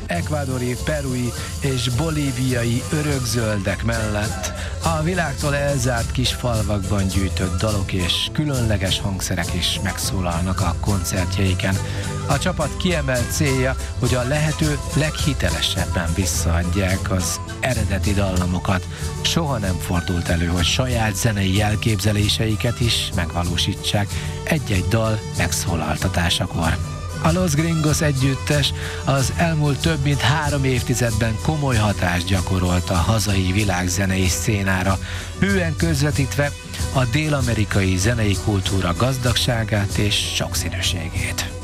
ekvádori, perui és bolíviai örökzöldek mellett a világtól elzárt kis falvakban gyűjtött dalok és különleges hangszerek is megszólalnak a koncertjeiken. A csapat kiemelt célja, hogy a lehető leghitelesebben visszaadják az eredeti dallamokat. Soha nem fordult elő, hogy saját zenei elképzeléseiket is megvalósítsák egy-egy dal megszólaltatásakor. A Los Gringos együttes az elmúlt több mint 3 évtizedben komoly hatást gyakorolt a hazai világzenei szcénára, hűen közvetítve a dél-amerikai zenei kultúra gazdagságát és sokszínűségét.